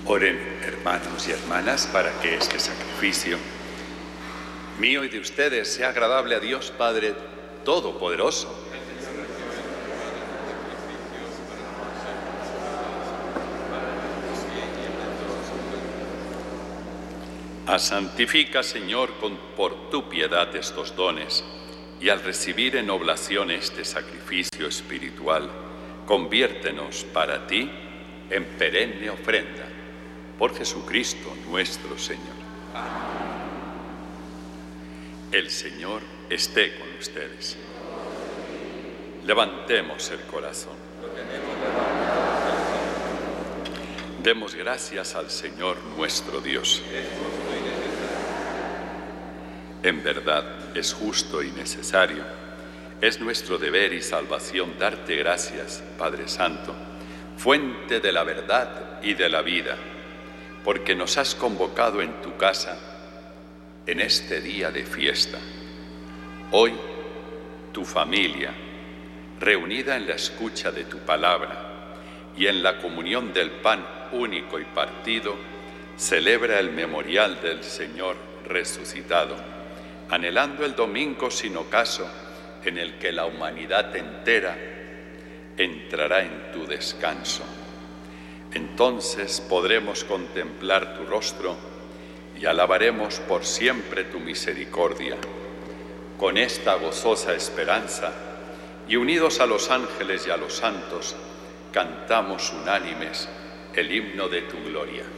Oren, hermanos y hermanas, para que este sacrificio mío y de ustedes sea agradable a Dios Padre Todopoderoso. Santifica, Señor, por tu piedad estos dones, y al recibir en oblación este sacrificio espiritual, conviértenos para ti en perenne ofrenda. Por Jesucristo nuestro Señor. Amén. El Señor esté con ustedes. Levantemos el corazón. Demos gracias al Señor nuestro Dios. En verdad es justo y necesario, es nuestro deber y salvación darte gracias, Padre Santo, fuente de la verdad y de la vida, porque nos has convocado en tu casa en este día de fiesta. Hoy, tu familia, reunida en la escucha de tu palabra y en la comunión del pan único y partido, celebra el memorial del Señor resucitado, anhelando el domingo sin ocaso en el que la humanidad entera entrará en tu descanso. Entonces podremos contemplar tu rostro y alabaremos por siempre tu misericordia. Con esta gozosa esperanza y unidos a los ángeles y a los santos, cantamos unánimes el himno de tu gloria.